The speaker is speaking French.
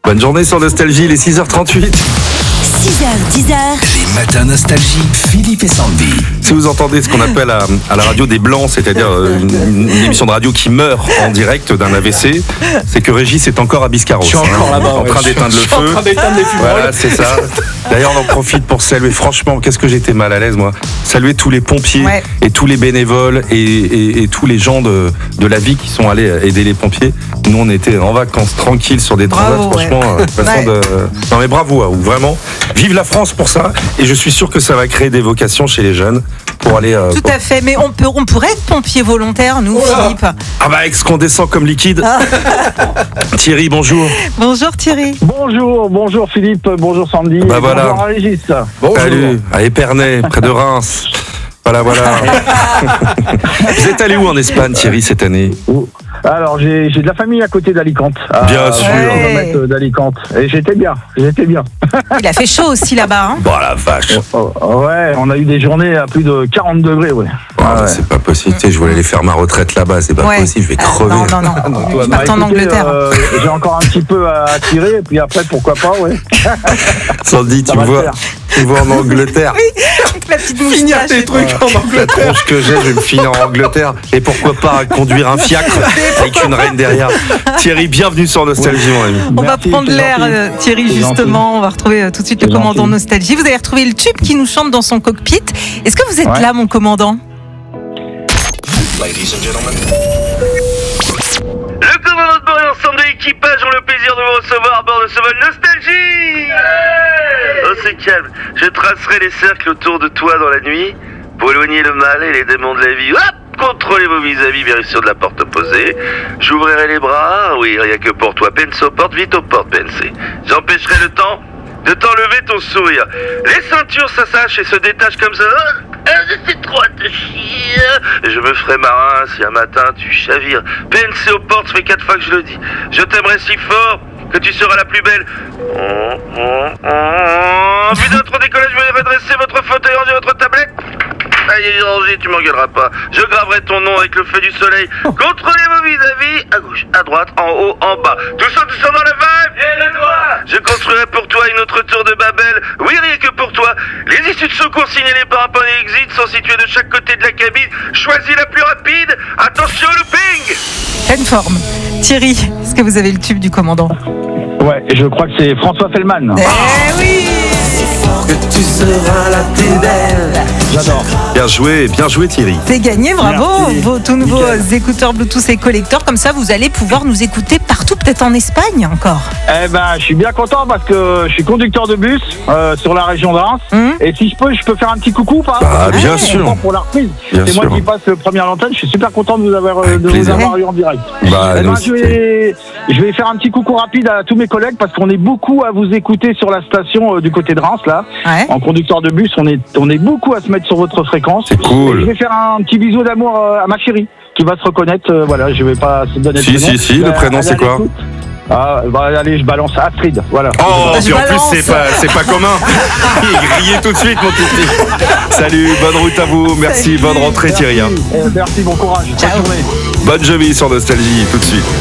Bonne journée sur Nostalgie, il est 6h38. 6h, 10h. Les matins Nostalgie, Philippe et Sandy. Si vous entendez ce qu'on appelle à la radio des blancs, c'est-à-dire une émission de radio qui meurt en direct d'un AVC, c'est que Régis est encore à Biscarrosse. Je suis encore là-bas. En train d'éteindre le feu. En train d'éteindre les fumerolles. Voilà, c'est ça. D'ailleurs, on en profite pour saluer, franchement, qu'est-ce que j'étais mal à l'aise, moi. Saluer tous les pompiers et tous les bénévoles et tous les gens de la vie qui sont allés aider les pompiers. Nous, on était en vacances, tranquilles, sur des transats, franchement, façon de... Non mais bravo à vous, vraiment. Vive la France pour ça. Et je suis sûr que ça va créer des vocations chez les jeunes pour aller... Tout à fait, mais on pourrait être pompier volontaire, nous, Philippe. Ah bah avec ce qu'on descend comme liquide. Thierry, bonjour. Bonjour Thierry. Bonjour Philippe, bonjour Sandy, bah voilà. Bonjour Régis. Salut, à Épernay, près de Reims. Voilà. Vous êtes allé où en Espagne, Thierry, cette année? Alors, j'ai de la famille à côté d'Alicante. Bien sûr. 100 km d'Alicante. Et j'étais bien. Il a fait chaud aussi là-bas. Hein. Bon, la vache. Ouais, on a eu des journées à plus de 40 degrés, ouais. C'est pas possible. Tu sais, je voulais aller faire ma retraite là-bas. C'est pas possible, je vais crever. Non. Je parte en Angleterre. J'ai encore un petit peu à tirer. Et puis après, pourquoi pas, ouais. Sandy, tu me vois en Angleterre. Oui, avec la petite moustache. Finir tes trucs en La Angleterre. tronche que j'ai, je vais me finir en Angleterre. Et pourquoi pas conduire un fiacre avec une reine derrière. Thierry, bienvenue sur Nostalgie, mon ami. On va Merci, prendre c'est l'air, gentil. Thierry, C'est justement. On va retrouver tout de suite le C'est commandant gentil. Nostalgie. Vous allez retrouver le tube qui nous chante dans son cockpit. Est-ce que vous êtes là, mon commandant? Le commandant de bord et l'ensemble de l'équipage ont le plaisir de vous recevoir à bord de ce vol Nostalgie. Oh, c'est calme. Je tracerai les cercles autour de toi dans la nuit pour éloigner le mal et les démons de la vie. Hop! Contrôlez vos vis-à-vis, vérification de la porte opposée. J'ouvrirai les bras, oui, rien que pour toi. Pense aux portes, vite aux portes, pensez. J'empêcherai le temps de t'enlever ton sourire. Les ceintures s'assachent et se détachent comme ça. C'est trop à te chier. Je me ferai marin si un matin tu chavires. Pensez aux portes, ça fait 4 fois que je le dis. Je t'aimerai si fort que tu seras la plus belle. Puis notre décollage, je vais redresser votre fauteuil, ranger votre tablette. Allez, rangé, tu m'engueuleras pas. Je graverai ton nom avec le feu du soleil. Contrôlez vos vis-à-vis, à gauche, à droite, en haut, en bas. Tout ça dans la vibe. Et le doigt. Je construirai pour toi une autre tour de Babel. Oui, rien que pour toi. Les issues de secours signalées par un panneau exit sont situées de chaque côté de la cabine. Choisis la plus rapide. Attention, le ping. Pleine forme. Thierry, est-ce que vous avez le tube du commandant? Ouais, je crois que c'est François Fellman. Eh oui! Que tu seras la plus belle. J'adore. Bien joué Thierry. C'est gagné, bravo! Merci. Vos tout nouveaux Nickel. écouteurs Bluetooth et collecteurs, comme ça vous allez pouvoir nous écouter partout, peut-être en Espagne encore. Eh ben, je suis bien content parce que je suis conducteur de bus sur la région de Reims. Et si je peux faire un petit coucou ou pas? Bah, bien Je suis sûr. content pour la reprise. Bien C'est moi sûr. qui passe première l'antenne. Je suis super content de vous avoir, Avec plaisir. eu en direct. Bah, Eh ben, nous, je vais faire un petit coucou rapide à tous mes collègues parce qu'on est beaucoup à vous écouter sur la station du côté de Reims là. Ouais. En conducteur de bus, on est beaucoup à se mettre sur votre fréquence. C'est cool. Et je vais faire un petit bisou d'amour à ma chérie qui va se reconnaître. Voilà, je vais pas se donner Si, le prénom. si, le prénom, Elle c'est est à quoi? l'écoute. Ah, bah allez, je balance Astrid. Voilà. Oh, Je puis en plus balance. c'est pas commun. Il est grillé tout de suite, mon petit. Salut, bonne route à vous. Merci, bonne rentrée Thierry. Merci, bon courage. Ciao. Bonne journée. Bonne journée sur Nostalgie, tout de suite.